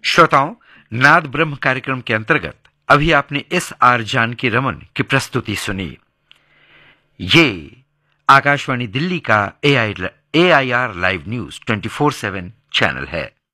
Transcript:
श्रोताओं, नाद ब्रह्म कार्यक्रम के अंतर्गत अभी आपने S.R. जानकी रमन की प्रस्तुति सुनी। ये आकाशवाणी दिल्ली का AIR लाइव न्यूज 24/7 चैनल है।